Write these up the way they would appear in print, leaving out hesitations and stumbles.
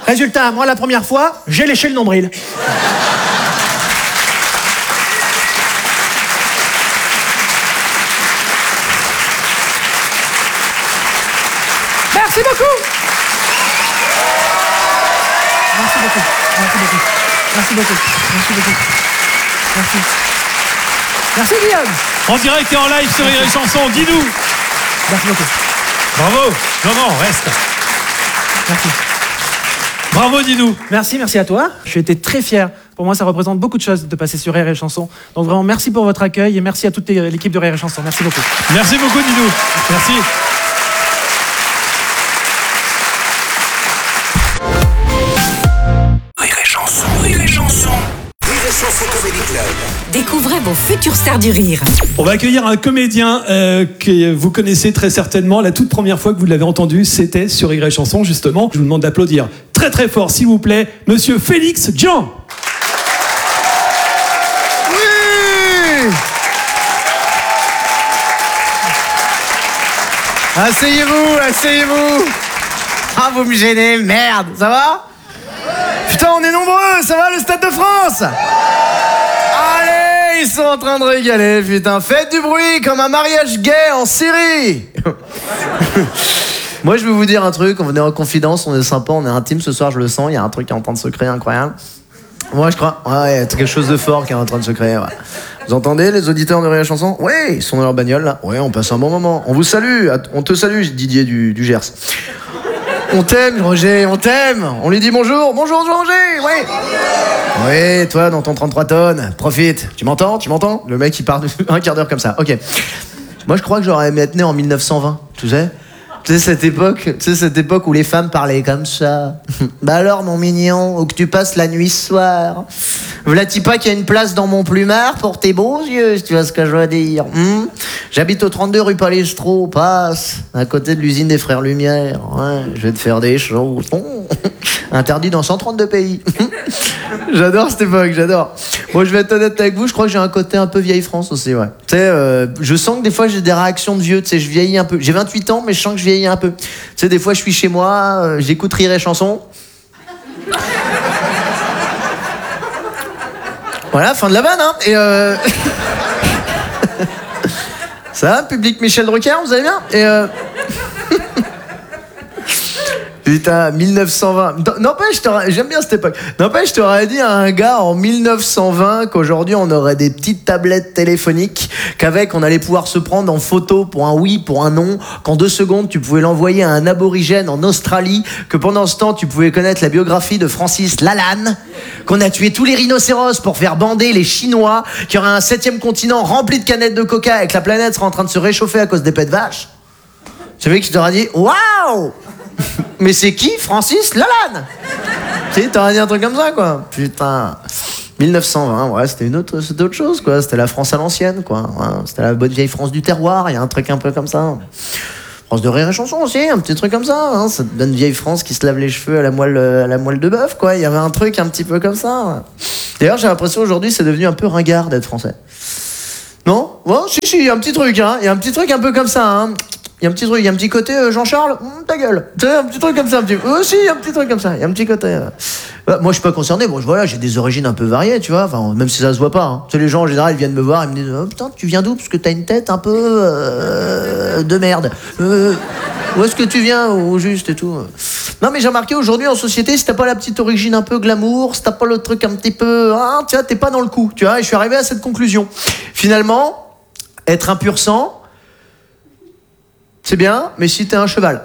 Résultat, moi, la première fois, j'ai léché le nombril. Merci beaucoup. Merci beaucoup. Merci beaucoup. Merci beaucoup. Merci beaucoup. Merci. Merci Guillaume. En direct et en live sur Rire et Chanson, dis-nous. Merci beaucoup. Bravo. Non, reste. Merci. Bravo, dis-nous. Merci à toi. J'ai été très fier. Pour moi, ça représente beaucoup de choses de passer sur Rire et Chanson. Donc vraiment, merci pour votre accueil et merci à toute l'équipe de Rire et Chanson. Merci beaucoup. Merci beaucoup, dis-nous. Merci. Rire et Chanson, Rire et Chanson. Rire et Chanson Comedy Club. Découvrez vos futurs stars du rire. On va accueillir un comédien que vous connaissez très certainement. La toute première fois que vous l'avez entendu, c'était sur Rire et Chanson, justement. Je vous demande d'applaudir très très fort, s'il vous plaît, Monsieur Félix Jean. Oui. Asseyez-vous. Ah, vous me gênez, merde. Ça va? Putain, on est nombreux, ça va, le Stade de France? Allez, ils sont en train de régaler, putain. Faites du bruit comme un mariage gay en Syrie. Moi, je vais vous dire un truc, on est en confidence, on est sympa, on est intime ce soir, je le sens, il y a un truc qui est en train de se créer incroyable. Moi, je crois, ouais, il y a quelque chose de fort qui est en train de se créer, ouais. Vous entendez, les auditeurs de Rire et Chanson? Oui, ils sont dans leur bagnole, là. Ouais, on passe un bon moment. On vous salue, on te salue, Didier du Gers. On t'aime, Roger, on t'aime. On lui dit bonjour, Roger, ouais. Oui, toi, dans ton 33 tonnes, profite. Tu m'entends? Le mec, il part un quart d'heure comme ça. Ok. Moi, je crois que j'aurais aimé être né en 1920, tu sais? Tu sais, cette époque où les femmes parlaient comme ça. Bah alors, mon mignon, où que tu passes la nuit ce soir. V'là-t-il pas qu'il y a une place dans mon plumard pour tes beaux yeux, si tu vois ce que je veux dire. J'habite au 32 rue Palestro, passe, à côté de l'usine des Frères Lumière. Ouais, je vais te faire des choses. Interdit dans 132 pays. J'adore cette époque, j'adore. Moi, je vais être honnête avec vous, je crois que j'ai un côté un peu vieille France aussi, ouais. Tu sais, je sens que des fois, j'ai des réactions de vieux, tu sais, je vieillis un peu. J'ai 28 ans, mais je sens que je vieillis un peu. Tu sais, des fois, je suis chez moi, j'écoute Rire et Chanson. Voilà, fin de la vanne, hein. Et ça va, public Michel Drucker, vous allez bien? Et putain, 1920. N'empêche, j'aime bien cette époque. N'empêche, je t'aurais dit à un gars en 1920 qu'aujourd'hui on aurait des petites tablettes téléphoniques, qu'avec on allait pouvoir se prendre en photo pour un oui, pour un non, qu'en 2 secondes tu pouvais l'envoyer à un aborigène en Australie, que pendant ce temps tu pouvais connaître la biographie de Francis Lalanne, qu'on a tué tous les rhinocéros pour faire bander les Chinois, qu'il y aurait un 7e continent rempli de canettes de coca et que la planète sera en train de se réchauffer à cause des pets de vache. Tu sais que je t'aurais dit waouh. Mais c'est qui Francis Lalanne? Tu sais, t'aurais dit un truc comme ça, quoi. Putain. 1920, ouais, c'était autre chose, quoi. C'était la France à l'ancienne, quoi. Ouais, c'était la bonne vieille France du terroir, il y a un truc un peu comme ça. France de Rire et Chanson aussi, un petit truc comme ça. Hein. Cette bonne vieille France qui se lave les cheveux à la moelle de bœuf, quoi. Il y avait un truc un petit peu comme ça. Ouais. D'ailleurs, j'ai l'impression aujourd'hui, c'est devenu un peu ringard d'être français. Non? Ouais, si, il y a un petit truc, hein. Il y a un petit truc un peu comme ça, hein. Il y a un petit truc, il y a un petit côté Jean-Charles, ta gueule. Tu sais, un petit truc comme ça, un petit peu. Si, il y a un petit truc comme ça, il y a un petit côté. Moi, je suis pas concerné. Bon, voilà, j'ai des origines un peu variées, tu vois. Enfin, même si ça se voit pas. Hein. Tu sais, les gens en général, ils viennent me voir, ils me disent oh, putain, tu viens d'où? Parce que t'as une tête un peu de merde. Où est-ce que tu viens au juste et tout? Non, mais j'ai remarqué aujourd'hui en société, si t'as pas la petite origine un peu glamour, si t'as pas le truc un petit peu, hein, tu vois, t'es pas dans le coup. Tu vois, et je suis arrivé à cette conclusion. Finalement, être un pur sang. C'est bien, mais si t'es un cheval.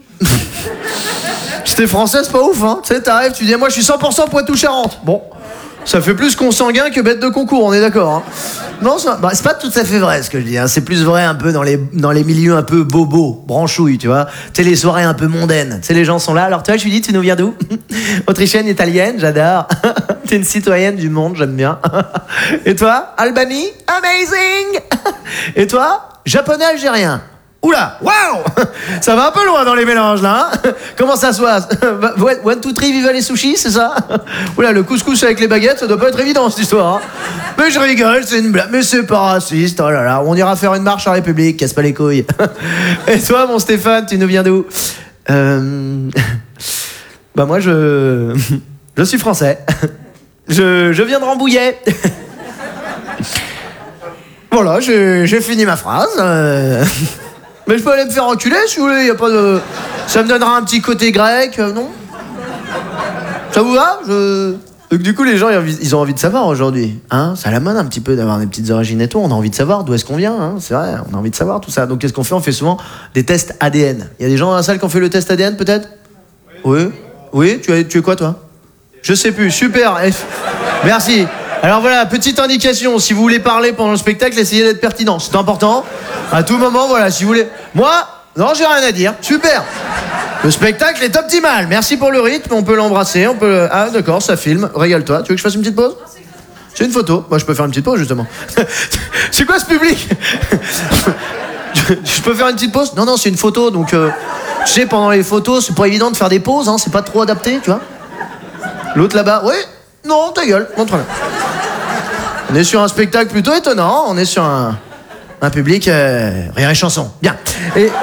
Si t'es français, c'est pas ouf, hein. Tu sais, t'arrives, tu dis, moi je suis 100% Poitou-Charentes. Bon, ça fait plus consanguin que bête de concours, on est d'accord, hein. Non, c'est pas tout à fait vrai ce que je dis, hein. C'est plus vrai un peu dans les milieux un peu bobos, branchouilles, tu vois. Tu sais, les soirées un peu mondaines. Tu sais, les gens sont là. Alors toi, je lui dis, tu nous viens d'où? Autrichienne, italienne, j'adore. T'es une citoyenne du monde, j'aime bien. Et toi? Albanie? Amazing. Et toi? Japonais, algérien. Oula, waouh. Ça va un peu loin dans les mélanges là, hein. Comment ça se passe? 1, 2, 3, vive les sushis, c'est ça? Oula, le couscous avec les baguettes, ça doit pas être évident cette histoire, hein. Mais je rigole, c'est une blague, mais c'est pas raciste, oh là là, on ira faire une marche en République, casse pas les couilles. Et toi, mon Stéphane, tu nous viens d'où? Bah moi je suis français. Je viens de Rambouillet. Voilà, j'ai fini ma phrase. Mais je peux aller me faire enculer si vous voulez, y a pas de... Ça me donnera un petit côté grec, non? Ça vous va? Donc du coup les gens ils ont envie de savoir aujourd'hui, hein, c'est à la mode un petit peu d'avoir des petites origines et tout, on a envie de savoir d'où est-ce qu'on vient, hein, c'est vrai, on a envie de savoir tout ça. Donc qu'est-ce qu'on fait? On fait souvent des tests ADN. Il y a des gens dans la salle qui ont fait le test ADN peut-être? Oui. Oui, tu es quoi toi? Je sais plus, super. Merci. Alors voilà, petite indication, si vous voulez parler pendant le spectacle, essayez d'être pertinent, c'est important. À tout moment, voilà, si vous voulez. Moi, non, j'ai rien à dire, super. Le spectacle est optimal. Merci pour le rythme. On peut l'embrasser. On peut. Ah, d'accord, ça filme. Régale-toi. Tu veux que je fasse une petite pause? C'est une photo. Moi, je peux faire une petite pause, justement. C'est quoi ce public? Je peux faire une petite pause? Non, c'est une photo. Donc, tu sais, pendant les photos, c'est pas évident de faire des pauses. Hein, c'est pas trop adapté, tu vois. L'autre là-bas, oui? Non, ta gueule. Montre-le. On est sur un spectacle plutôt étonnant. On est sur un public rire et chanson. Bien. Et.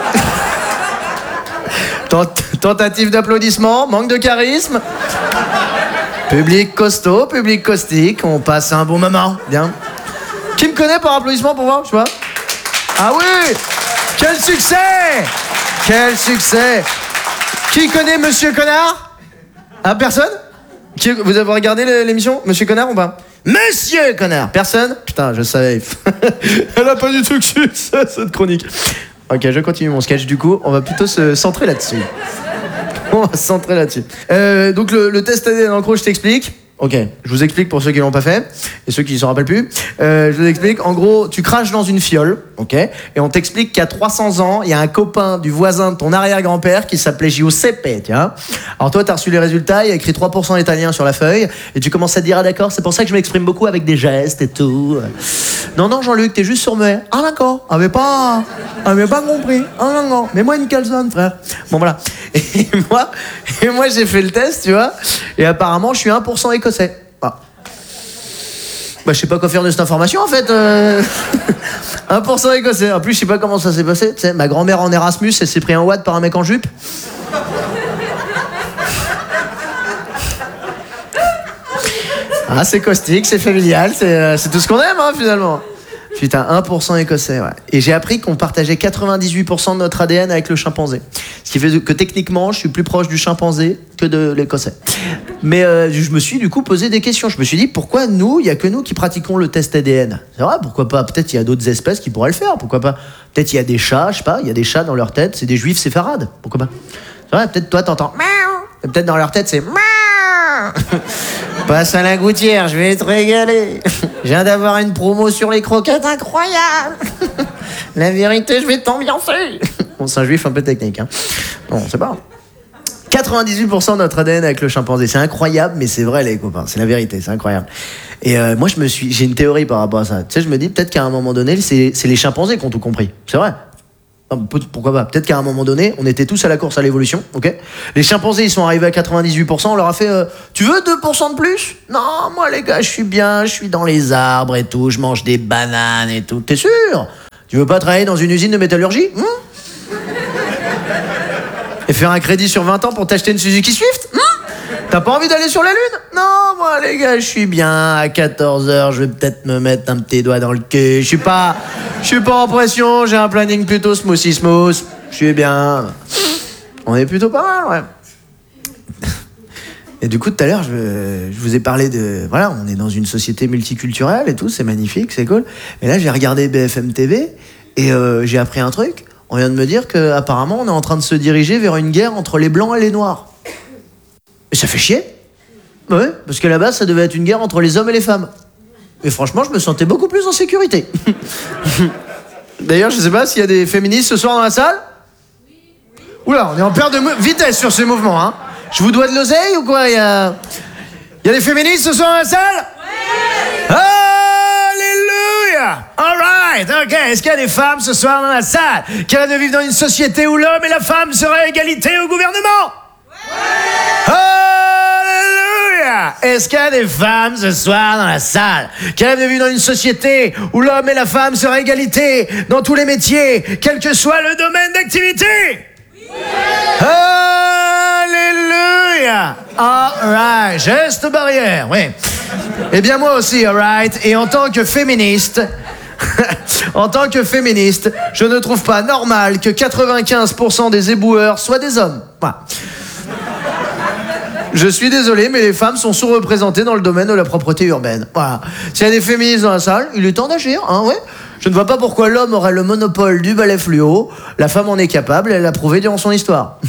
Tentative d'applaudissement, manque de charisme. Public costaud, public caustique, on passe un bon moment. Bien. Qui me connaît par applaudissement pour voir, je vois? Ah oui! Quel succès! Quel succès! Qui connaît Monsieur Connard? Ah, personne? Vous avez regardé l'émission Monsieur Connard ou pas? Monsieur Connard! Personne? Putain, je savais. Elle a pas du tout que succès, cette chronique. Ok, je continue mon sketch du coup, on va plutôt se centrer là-dessus. On va se centrer là-dessus. Donc le test ADN, en gros, je t'explique. Ok, je vous explique pour ceux qui l'ont pas fait et ceux qui ne s'en rappellent plus. Je vous explique. En gros, tu craches dans une fiole, ok, et on t'explique qu'il y a 300 ans, il y a un copain du voisin de ton arrière-grand-père qui s'appelait Giuseppe, tiens. Alors toi, t'as reçu les résultats, il y a écrit 3% italien sur la feuille, et tu commences à te dire, ah d'accord, c'est pour ça que je m'exprime beaucoup avec des gestes et tout. Non, Jean-Luc, t'es juste sourd-muet. Ah d'accord, avait pas compris. Ah non, mets-moi une calzone, frère. Bon voilà. Et moi, j'ai fait le test, tu vois, et apparemment, je suis 1% écossais. Ah. Bah, je sais pas quoi faire de cette information en fait. 1% écossais. En plus, je sais pas comment ça s'est passé. Tu sais, ma grand-mère en Erasmus, elle s'est pris un watt par un mec en jupe. Ah, c'est caustique, c'est familial, c'est tout ce qu'on aime, hein, finalement. Putain, 1% écossais, ouais. Et j'ai appris qu'on partageait 98% de notre ADN avec le chimpanzé. Ce qui fait que techniquement, je suis plus proche du chimpanzé que de l'écossais. Mais je me suis du coup posé des questions. Je me suis dit, pourquoi il y a que nous qui pratiquons le test ADN? C'est vrai, pourquoi pas? Peut-être il y a d'autres espèces qui pourraient le faire, pourquoi pas? Peut-être il y a des chats, je sais pas, il y a des chats dans leur tête, c'est des juifs séfarades, pourquoi pas? C'est vrai, peut-être toi t'entends miaou, et peut-être dans leur tête c'est miaou. Passe à la gouttière, je vais te régaler. Je viens d'avoir une promo sur les croquettes incroyable. La vérité, je vais t'ambiancer. Bon, c'est un juif un peu technique, hein. Bon, c'est pas. 98% de notre ADN avec le chimpanzé, c'est incroyable, mais c'est vrai les copains, c'est la vérité, c'est incroyable. Et moi j'ai une théorie par rapport à ça. Tu sais, je me dis peut-être qu'à un moment donné, c'est les chimpanzés qui ont tout compris. C'est vrai. Non, pourquoi pas? Peut-être qu'à un moment donné, on était tous à la course à l'évolution, ok? Les chimpanzés, ils sont arrivés à 98%, on leur a fait tu veux 2% de plus? Non, moi les gars, je suis bien, je suis dans les arbres et tout, je mange des bananes et tout. T'es sûr? Tu veux pas travailler dans une usine de métallurgie? Et faire un crédit sur 20 ans pour t'acheter une Suzuki Swift? T'as pas envie d'aller sur la Lune? Non, moi les gars, je suis bien. À 14h, je vais peut-être me mettre un petit doigt dans le cul. Je suis pas en pression, j'ai un planning plutôt smoothie smooth. Je suis bien. On est plutôt pas mal, ouais. Et du coup, tout à l'heure, je vous ai parlé de... Voilà, on est dans une société multiculturelle et tout, c'est magnifique, c'est cool. Mais là, j'ai regardé BFM TV et j'ai appris un truc. On vient de me dire qu'apparemment, on est en train de se diriger vers une guerre entre les Blancs et les Noirs. Et ça fait chier. Ouais, parce qu'à la base, ça devait être une guerre entre les hommes et les femmes. Et franchement, je me sentais beaucoup plus en sécurité. D'ailleurs, je sais pas s'il y a des féministes ce soir dans la salle. Oula, on est en perte de vitesse sur ces mouvements, hein. Je vous dois de l'oseille ou quoi? Il y a des féministes ce soir dans la salle? Oui. Alléluia. All right, ok. Est-ce qu'il y a des femmes ce soir dans la salle qui rêvent de vivre dans une société où l'homme et la femme seraient à égalité au gouvernement? Oui. Alléluia. Est-ce qu'il y a des femmes ce soir dans la salle qui rêvent de vivre dans une société où l'homme et la femme seraient à égalité dans tous les métiers, quel que soit le domaine d'activité? Oui. Alléluia. Alright, geste barrière, oui. Eh bien moi aussi, alright. Et en tant que féministe, je ne trouve pas normal que 95% des éboueurs soient des hommes. Voilà. Je suis désolé, mais les femmes sont sous-représentées dans le domaine de la propreté urbaine. Voilà. S'il y a des féministes dans la salle, il est temps d'agir, hein, ouais. Je ne vois pas pourquoi l'homme aurait le monopole du balai fluo. La femme en est capable, elle l'a prouvé durant son histoire.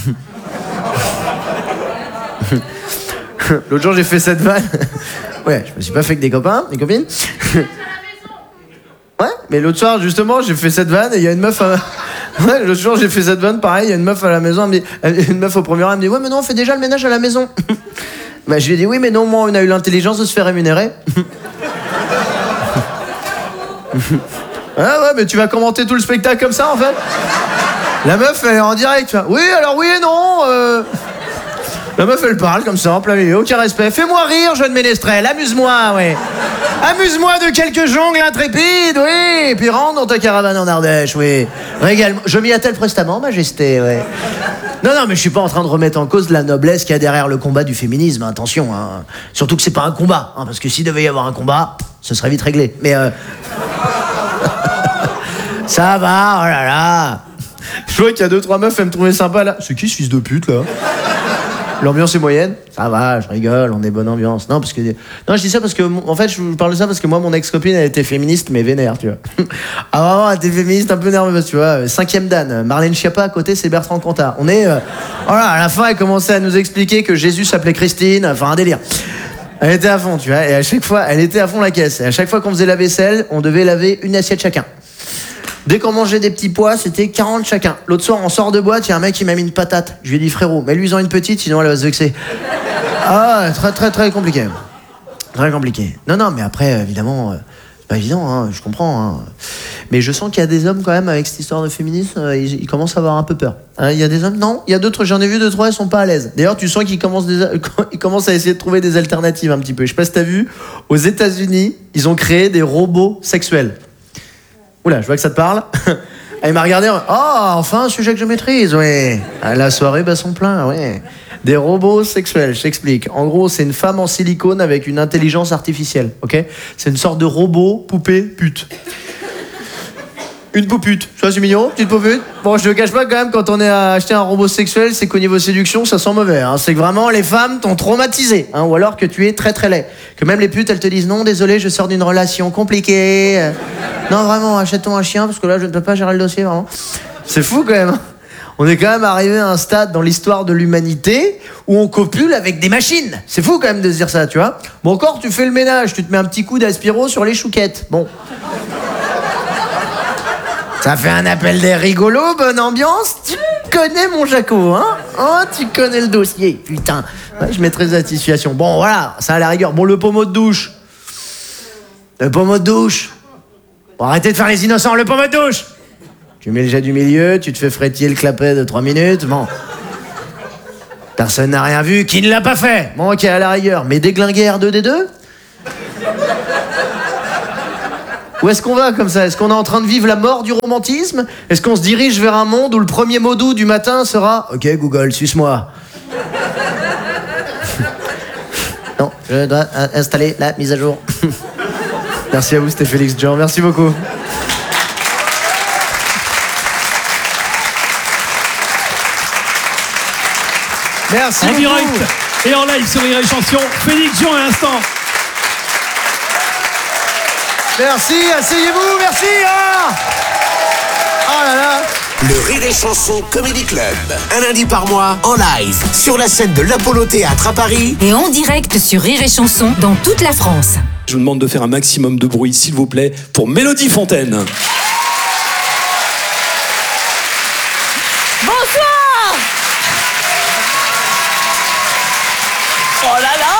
L'autre jour, j'ai fait cette vanne. Ouais, je me suis pas fait avec des copains, des copines. Ouais, mais l'autre soir, justement, j'ai fait cette vanne et il y a une meuf à... Ouais, l'autre jour, j'ai fait cette vanne, pareil, il y a une meuf à la maison, une meuf au premier rang, elle me dit « Ouais, mais non, on fait déjà le ménage à la maison. » Bah, je lui ai dit « Oui, mais non, moi, on a eu l'intelligence de se faire rémunérer. » Ah ouais, mais tu vas commenter tout le spectacle comme ça, en fait. La meuf, elle est en direct, tu vois. Oui, alors oui et non. La meuf, elle parle comme ça, en plein milieu, aucun respect. Fais-moi rire, jeune ménestrel, amuse-moi, ouais. Amuse-moi de quelques jongles intrépides, oui. Et puis rentre dans ta caravane en Ardèche, oui. Régale-moi. Je m'y attelle prestamment, majesté, ouais. Non, mais je suis pas en train de remettre en cause la noblesse qu'il y a derrière le combat du féminisme, hein, attention. Hein. Surtout que c'est pas un combat, hein, parce que s'il devait y avoir un combat, ce serait vite réglé. Mais ça va, oh là là. Je vois qu'il y a 2-3 meufs, elles me trouvaient sympa là. C'est qui ce fils de pute là? L'ambiance est moyenne. Ça va, je rigole, on est bonne ambiance. Non, je dis ça parce que, en fait, je vous parle de ça parce que moi, mon ex-copine, elle était féministe, mais vénère, tu vois. Ah, vraiment, elle était féministe, un peu nerveuse, tu vois. 5e Dan, Marlène Schiappa, à côté, c'est Bertrand Cantat. On est, voilà, à la fin, elle commençait à nous expliquer que Jésus s'appelait Christine, enfin, un délire. Elle était à fond, tu vois, et à chaque fois, elle était à fond la caisse. Et à chaque fois qu'on faisait la vaisselle, on devait laver une assiette chacun. Dès qu'on mangeait des petits pois, c'était 40 chacun. L'autre soir, on sort de boîte, il y a un mec qui m'a mis une patate. Je lui ai dit, frérot, mets-lui-en une petite, sinon elle va se vexer. Ah, très compliqué. Très compliqué. Non, mais après, évidemment, c'est pas évident, hein, je comprends. Hein. Mais je sens qu'il y a des hommes, quand même, avec cette histoire de féminisme, ils commencent à avoir un peu peur. Hein, il y a des hommes, non, il y a d'autres, j'en ai vu 2-3, ils sont pas à l'aise. D'ailleurs, tu sens qu'ils commencent à essayer de trouver des alternatives un petit peu. Je sais pas si t'as vu, aux États-Unis, ils ont créé des robots sexuels. Oula, je vois que ça te parle. Elle m'a regardé. Oh, enfin un sujet que je maîtrise, oui. La soirée bat son plein, oui. Des robots sexuels, je t'explique. En gros, c'est une femme en silicone avec une intelligence artificielle, ok? C'est une sorte de robot poupée pute. Une poupute, tu vois, c'est mignon, petite poupute. Bon, je te cache pas quand même, quand on est à acheter un robot sexuel, c'est qu'au niveau séduction, ça sent mauvais. Hein. C'est que vraiment, les femmes t'ont traumatisé. Hein, ou alors que tu es très laid. Que même les putes, elles te disent non, désolé, je sors d'une relation compliquée. Non, vraiment, achète-toi un chien, parce que là, je ne peux pas gérer le dossier, vraiment. C'est fou quand même. On est quand même arrivé à un stade dans l'histoire de l'humanité où on copule avec des machines. C'est fou quand même de se dire ça, tu vois. Bon, encore, tu fais le ménage, tu te mets un petit coup d'aspiro sur les chouquettes. Bon. Ça fait un appel d'air rigolo, bonne ambiance. Tu connais mon Jaco, hein? Oh, tu connais le dossier, putain. Ouais, je mettrai la situation. Bon, voilà, ça a la rigueur. Bon, le pommeau de douche. Le pommeau de douche. Bon, arrêtez de faire les innocents, le pommeau de douche. Tu mets le jet du milieu, tu te fais frétiller le clapet de 3 minutes, bon. Personne n'a rien vu, qui ne l'a pas fait? Bon, ok, à la rigueur. Mais déglinguer R2D2? Où est-ce qu'on va comme ça? Est-ce qu'on est en train de vivre la mort du romantisme? Est-ce qu'on se dirige vers un monde où le premier mot doux du matin sera « Ok, Google, suce-moi ». Non, je dois installer la mise à jour. Merci à vous, c'était Félix Jean. Merci beaucoup. Merci en beaucoup. direct et en live sur Rire et Chanson, Félix Jean à l'instant. Merci, asseyez-vous, merci. Oh là là. Le Rire et Chanson Comedy Club. Un lundi par mois, en live, sur la scène de l'Apollo Théâtre à Paris. Et en direct sur Rire et Chanson dans toute la France. Je vous demande de faire un maximum de bruit, s'il vous plaît, pour Mélodie Fontaine. Bonsoir. Oh là là.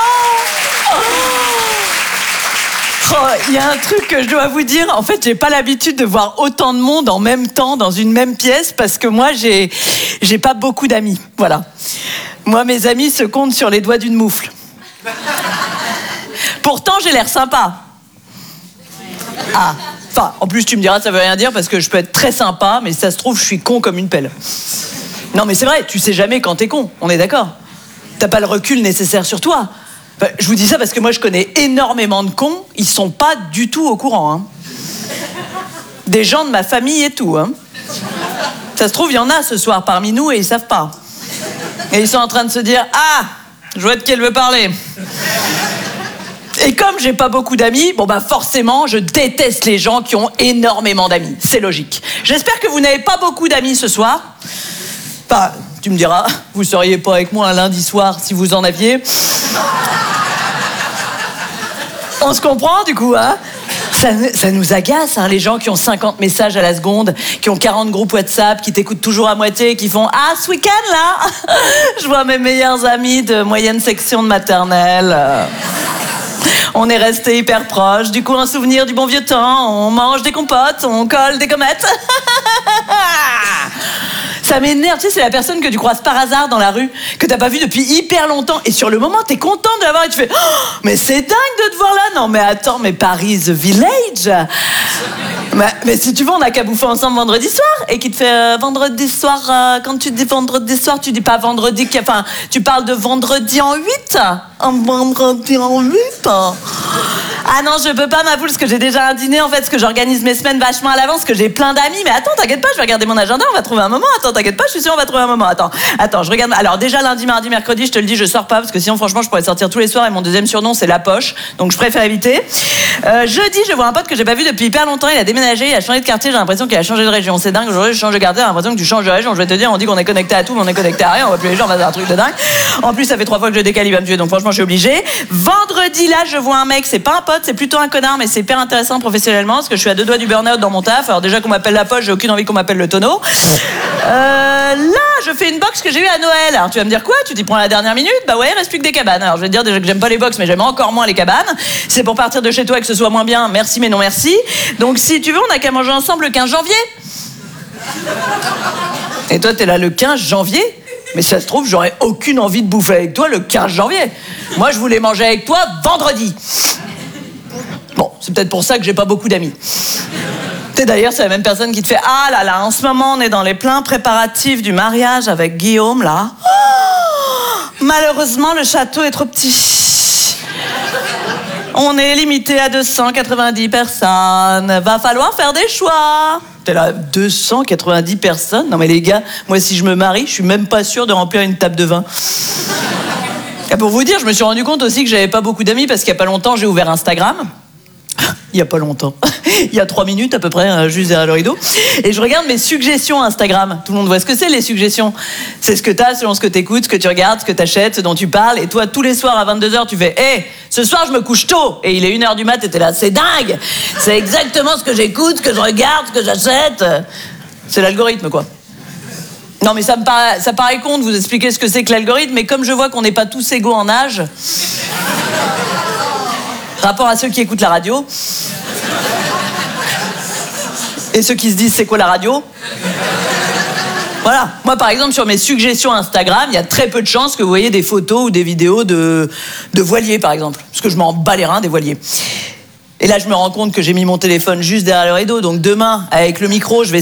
Oh, il y a un truc que je dois vous dire. En fait, j'ai pas l'habitude de voir autant de monde en même temps dans une même pièce parce que moi, j'ai pas beaucoup d'amis. Voilà. Moi, mes amis se comptent sur les doigts d'une moufle. Pourtant, j'ai l'air sympa. Ah. Enfin, en plus, tu me diras, ça veut rien dire parce que je peux être très sympa, mais si ça se trouve, je suis con comme une pelle. Non, mais c'est vrai, tu sais jamais quand t'es con. On est d'accord? t'as pas le recul nécessaire sur toi. Enfin, je vous dis ça parce que moi, je connais énormément de cons, ils sont pas du tout au courant. Hein. Des gens de ma famille et tout. Hein. Ça se trouve, il y en a ce soir parmi nous et ils savent pas. Et ils sont en train de se dire « Ah, je vois de qui elle veut parler ». Et comme j'ai pas beaucoup d'amis, bon bah forcément, je déteste les gens qui ont énormément d'amis. C'est logique. J'espère que vous n'avez pas beaucoup d'amis ce soir. Enfin, tu me diras, vous seriez pas avec moi un lundi soir si vous en aviez. On se comprend du coup, hein ? Ça nous agace, hein, les gens qui ont 50 messages à la seconde, qui ont 40 groupes WhatsApp, qui t'écoutent toujours à moitié, qui font « Ah, ce week-end, là, je vois mes meilleurs amis de moyenne section de maternelle. On est restés hyper proches, du coup, un souvenir du bon vieux temps, on mange des compotes, on colle des comètes. » Ça m'énerve, tu sais, c'est la personne que tu croises par hasard dans la rue, que t'as pas vu depuis hyper longtemps, et sur le moment, t'es content de la voir et tu fais « Oh, mais c'est dingue de te voir là !» Non, mais attends, mais Paris is the village. Mais si tu veux, on a qu'à bouffer ensemble vendredi soir, et qui te fait vendredi soir, quand tu dis vendredi soir, tu dis pas vendredi, enfin, tu parles de vendredi en 8. Un vendredi en 8. Ah non, je peux pas, ma poule, parce que j'ai déjà un dîner, en fait, parce que j'organise mes semaines vachement à l'avance, parce que j'ai plein d'amis. Mais attends, t'inquiète pas, je vais regarder mon agenda, on va trouver un moment. Attends, t'inquiète pas, je suis sûre, on va trouver un moment. Attends, je regarde. Alors déjà, lundi, mardi, mercredi, je te le dis, je sors pas, parce que sinon, franchement, je pourrais sortir tous les soirs, et mon deuxième surnom, c'est La Poche. Donc, je préfère éviter. Jeudi, je vois un pote que j'ai pas vu depuis hyper longtemps, il a déménagé, il a changé de quartier, j'ai l'impression qu'il a changé de région. C'est dingue, aujourd'hui, je change de quartier, j'ai l'impression que tu changes de région. Je vais te dire, on dit qu'on est connecté à tout, mais on est connecté à rien, on voit plus les gens, on va faire un truc de dingue. En plus, ça fait 3 fois que je décale, il va me tuer, donc franchement, je suis obligée. Vendredi, là, je vois un mec, c'est pas un pote, c'est plutôt un connard, mais c'est hyper intéressant professionnellement, parce que je suis à 2 doigts du burn-out dans mon taf. Alors déjà qu'on m'appelle La Poche, j'ai aucune envie qu'on m'appelle le tonneau. Là, je fais une box que j'ai eue à Noël. Alors tu vas me dire quoi? Tu t'y prends à la dernière minute? Bah ouais, il reste plus que des cabanes. Alors je vais te dire déjà que j'aime pas les box, mais j'aime encore moins les cabanes. C'est pour partir de chez toi et que ce soit moins bien. Merci, mais non merci. Donc si tu veux, on a qu'à manger ensemble le 15 janvier. Et toi, t'es là le 15 janvier? Mais ça se trouve, j'aurais aucune envie de bouffer avec toi le 15 janvier. Moi, je voulais manger avec toi vendredi. Bon, c'est peut-être pour ça que j'ai pas beaucoup d'amis. Tu sais, d'ailleurs, c'est la même personne qui te fait « Ah là là, en ce moment, on est dans les pleins préparatifs du mariage avec Guillaume, là. Oh, malheureusement, le château est trop petit. On est limité à 290 personnes. Va falloir faire des choix. » T'es là, 290 personnes? Non mais les gars, moi si je me marie, je suis même pas sûre de remplir une table de vin. Et pour vous dire, je me suis rendu compte aussi que j'avais pas beaucoup d'amis parce qu'il y a pas longtemps, j'ai ouvert Instagram. Il y a pas longtemps. Il y a 3 minutes à peu près, juste derrière le rideau. Et je regarde mes suggestions Instagram. Tout le monde voit ce que c'est, les suggestions. C'est ce que t'as selon ce que t'écoutes, ce que tu regardes, ce que t'achètes, ce dont tu parles. Et toi, tous les soirs à 22h, tu fais « Hé, ce soir, je me couche tôt !» Et il est 1h du mat' et t'es là « C'est dingue ! C'est exactement ce que j'écoute, ce que je regarde, ce que j'achète. » C'est l'algorithme, quoi. Non, mais ça paraît con de vous expliquer ce que c'est que l'algorithme, mais comme je vois qu'on n'est pas tous égaux en âge... Rapport à ceux qui écoutent la radio. Et ceux qui se disent, c'est quoi la radio? Voilà. Moi, par exemple, sur mes suggestions Instagram, il y a très peu de chances que vous voyez des photos ou des vidéos de voiliers, par exemple. Parce que je m'en bats les reins des voiliers. Et là, je me rends compte que j'ai mis mon téléphone juste derrière le rideau. Donc demain, avec le micro, je vais